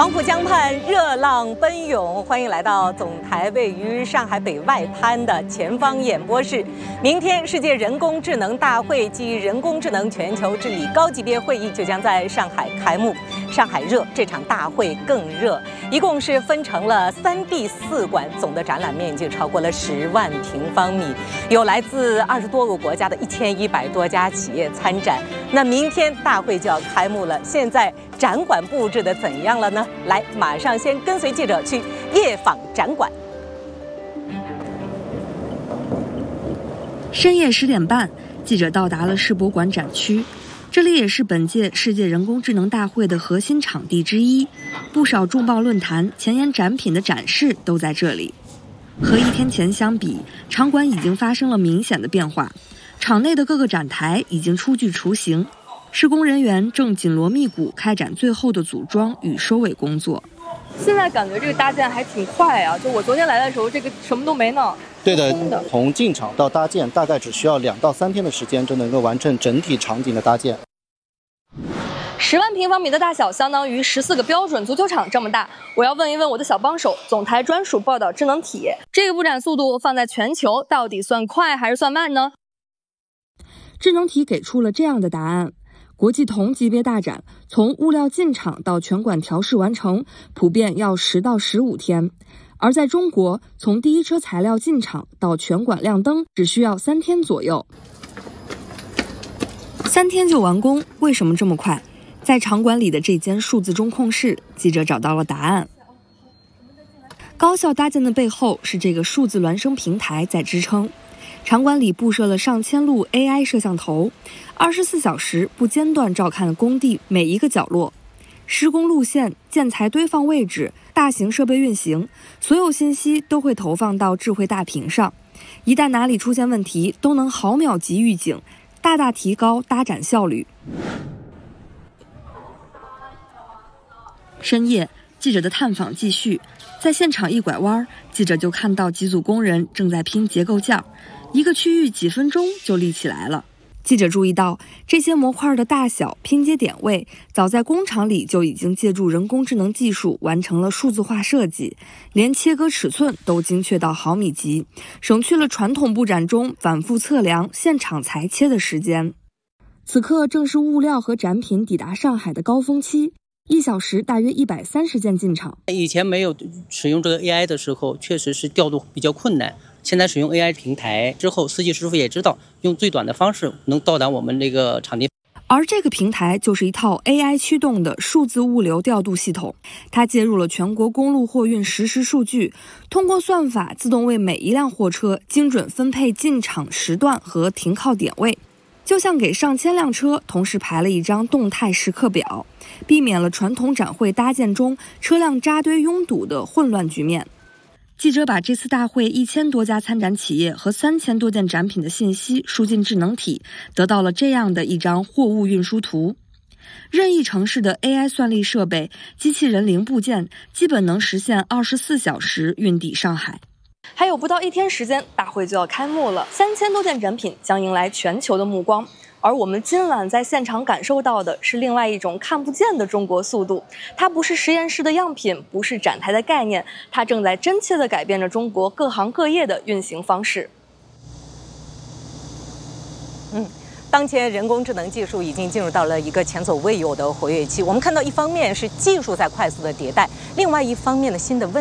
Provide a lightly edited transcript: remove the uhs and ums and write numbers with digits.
黄浦江畔热浪奔涌，欢迎来到总台位于上海北外滩的前方演播室。明天，世界人工智能大会暨人工智能全球治理高级别会议就将在上海开幕。上海热，这场大会更热。一共是分成了3D4馆，总的展览面积超过了10万平方米，有来自20多个国家的1100多家企业参展。那明天大会就要开幕了，现在展馆布置的怎样了呢？来，马上先跟随记者去夜访展馆。 深夜10点半，记者到达了世博馆展区，这里也是本届世界人工智能大会的核心场地之一，不少重磅论坛、前沿展品的展示都在这里。和1天前相比，场馆已经发生了明显的变化，场内的各个展台已经初具雏形，施工人员正紧锣密鼓开展最后的组装与收尾工作。 现在感觉这个搭建还挺快啊！就我昨天来的时候，这个什么都没呢。 对的，从进场到搭建大概只需要2到3天的时间就能够完成整体场景的搭建。 10万平方米的大小，相当于14个标准足球场这么大。我要问一问我的小帮手，总台专属报道智能体，这个布展速度放在全球到底算快还是算慢呢？ 智能体给出了这样的答案：国际同级别大展，从物料进场到全馆调试完成，普遍要10到15天；而在中国，从第一车材料进场到全馆亮灯，只需要3天左右。3天就完工，为什么这么快？在场馆里的这间数字中控室，记者找到了答案。高效搭建的背后是这个数字孪生平台在支撑。场馆里布设了上千路 AI 摄像头，24小时不间断照看工地每一个角落，施工路线、建材堆放位置、大型设备运行，所有信息都会投放到智慧大屏上。一旦哪里出现问题，都能毫秒级预警，大大提高搭展效率。深夜，记者的探访继续，在现场一拐弯，记者就看到几组工人正在拼结构件，一个区域几分钟就立起来了。记者注意到，这些模块的大小、拼接点位，早在工厂里就已经借助人工智能技术完成了数字化设计，连切割尺寸都精确到毫米级，省去了传统布展中反复测量、现场裁切的时间。此刻正是物料和展品抵达上海的高峰期。1小时大约130件进场。 以前没有使用这个 AI 的时候，确实是调度比较困难。现在使用 AI 平台之后，司机师傅也知道用最短的方式能到达我们这个场地。 而这个平台就是一套 AI 驱动的数字物流调度系统，它接入了全国公路货运实时数据，通过算法自动为每一辆货车精准分配进场时段和停靠点位。就像给上千辆车同时排了一张动态时刻表，避免了传统展会搭建中车辆扎堆拥堵的混乱局面。记者把这次大会1000多家参展企业和3000多件展品的信息输进智能体，得到了这样的一张货物运输图。任意城市的 AI 算力设备、机器人零部件，基本能实现24小时运抵上海。 还有不到1天时间，大会就要开幕了，3000多件展品将迎来全球的目光。而我们今晚在现场感受到的是另外一种看不见的中国速度，它不是实验室的样品，不是展台的概念，它正在真切地改变着中国各行各业的运行方式。 当前人工智能技术已经进入到了一个前所未有的活跃期。我们看到，一方面是技术在快速的迭代，另外一方面的新的问